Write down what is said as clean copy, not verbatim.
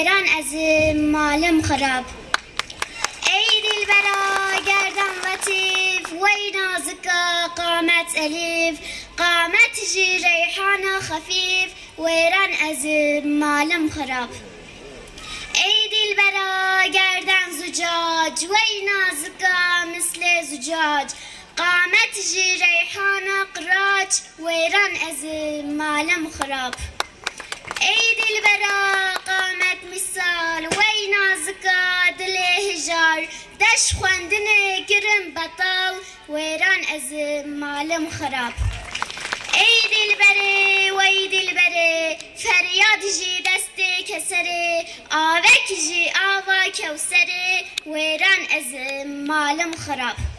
ویران از مالم خراب. ای دلبرا گردن لطیف وی نازکا قامت الیف، قامت جی ریحان خفیف ویران از مالم خراب. ای دلبرا گردن زجاج وی نازکا مثل زجاج، قامت جی ریحان قراج ویران از مالم خراب. ای دلبرا قامت مثال وی نازکا دل هجار، دش خواندن گرم بطال ویران از مالم خراب. ای دلبره وی دلبره فریاد جی دست کسره، آوک جی آوا کوسره ویران از مالم خراب.